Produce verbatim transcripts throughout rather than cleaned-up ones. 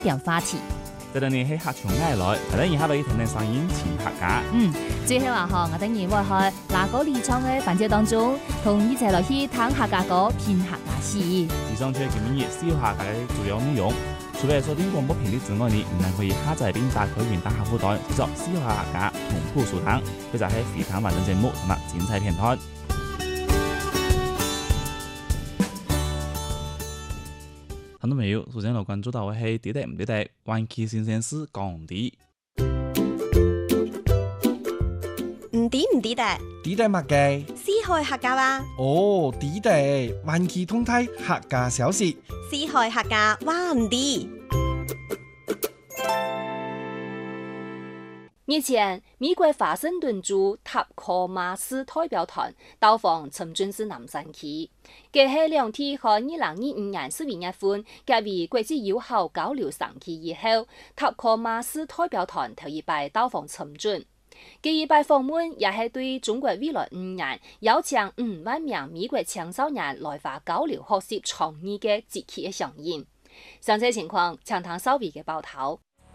點話題。 這兩年喺客場嗌來，係等而家可以聽聽聲音前客家。 嗯，最後話嗬，我等然會去嗱個理廠嘅環節當中，同一齊落去聽客家歌、編客家詩。 以上就係今日小客家嘅主要內容。除咗收聽廣播頻率之外，你唔能可以下載並打開雲端客戶端，製作小客家同步收聽，佢就係非常完整節目同埋精彩片段。睇到未有？首先來關注到嘅係啲啲唔啲啲，灣區新鮮事講啲。 唔啲唔啲啲， 啲啲乜嘅？ 四海客家話。 哦，啲啲灣區通態客家小事。 四海客家話唔啲。 日前，美國華盛頓州塔科馬市代表團到訪深圳市南山區，佢係兩地喺二零二五年十一月份結為國際友好交流商機以後，塔科馬市代表團頭一擺到訪深圳。佢一擺訪問也係對中國未來五年邀請五萬名美國青少年來華交流學習創意嘅積極嘅響應。詳細情況，請聽稍微嘅報道。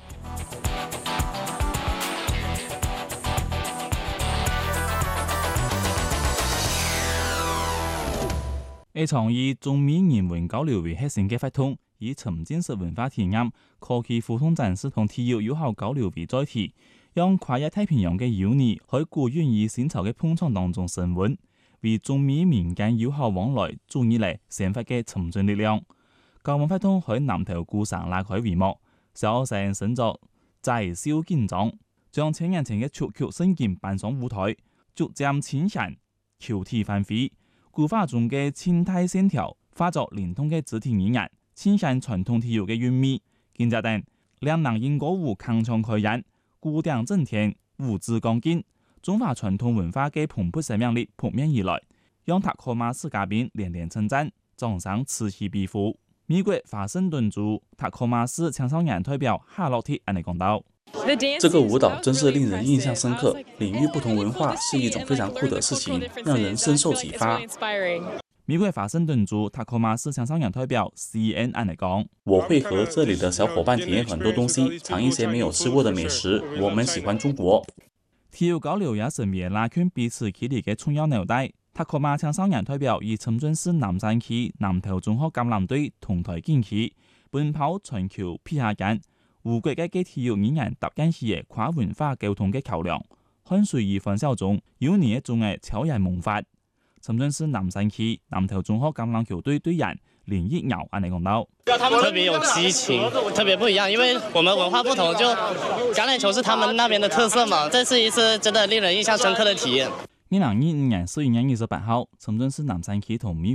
一場以中美人文交流為核心嘅活動，以沉浸式文化體驗、科技互動展示同體育友好交流為載體，讓跨越太平洋嘅友誼喺古願意新潮嘅碰撞當中升溫，為中美民間友好往來注意嚟散發嘅沉浸力量。交流活動喺南投鼓城拉開帷幕，小城新作在笑見狀，將千年前嘅曲曲聲音搬上舞台，逐漸淺顯，橋體翻飛。古畫中嘅纖體線條化作連通嘅肢體語言，呈現傳統體育嘅韻味。見則等兩人因歌舞鏗鏘開演，鼓鼎震天，五指鋼筋，中華傳統文化嘅蓬勃生命力撲面而來，讓塔科馬市嘉賓連連稱讚，掌聲此起彼伏。美國華盛頓州塔科馬市青少年代表夏洛蒂安尼講道： 這個舞蹈真是令人印象深刻，領域不同文化是一種非常酷的事情，讓人深受啟發。 美國華盛頓州塔科馬市青少年代表 C N 安尼講： 我會和這裡的小伙伴體驗很多東西，嘗一些沒有吃過的美食。我們喜歡中國。 體育交流也成為拉近彼此距離嘅重要紐帶。塔科馬青少年代表以深圳市南山區南投中學橄欖隊同台競技，奔跑全球皮下間。無國界嘅體育語言搭建起嘅跨文化溝通嘅橋梁，看隨意歡笑中有你一種嘅超人夢法。深圳市南山區南投中學橄欖球隊隊員連一鳥安尼講到： 特別有激情，特別不一樣，因為我們文化不同，就橄欖球是他們那邊的特色嘛。這是一次真的令人印象深刻的體驗。 二零二五年十一月二十八號，深圳市南山區同美